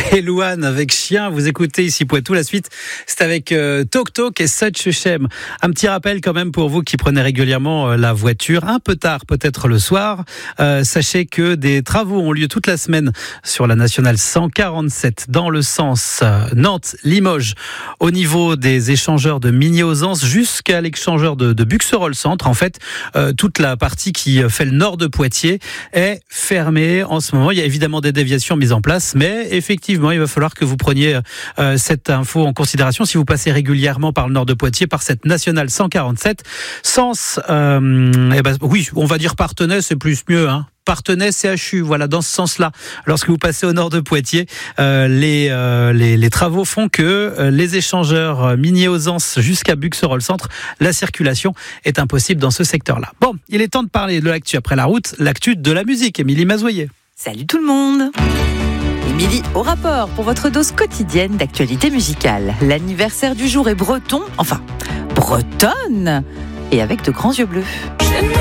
et Louane avec Chien. Vous écoutez ici Poitou. La suite, c'est avec Talk Talk et Such a Shame. Un petit rappel quand même pour vous qui prenez régulièrement la voiture, un peu tard peut-être le soir. Sachez que des travaux ont lieu toute la semaine sur la nationale 147 dans le sens Nantes-Limoges au niveau des échangeurs de Migné-aux-Anses jusqu'à l'échangeur de Buxerolles Centre. En fait, toute la partie qui fait le nord de Poitiers est fermée en ce moment. Il y a évidemment des déviations mises en place, mais effectivement, il va falloir que vous preniez cette info en considération si vous passez régulièrement par le nord de Poitiers, par cette nationale 147. Sens, oui, on va dire Parthenay, c'est plus mieux, hein. Parthenay, CHU, voilà, dans ce sens-là. Lorsque vous passez au nord de Poitiers, les travaux font que les échangeurs Migné-aux-Anses jusqu'à Buxerolles Centre, la circulation est impossible dans ce secteur-là. Bon, il est temps de parler de l'actu après la route, l'actu de la musique. Émilie Mazoyer. Salut tout le monde. Émilie au rapport pour votre dose quotidienne d'actualité musicale. L'anniversaire du jour est breton, enfin bretonne, et avec de grands yeux bleus.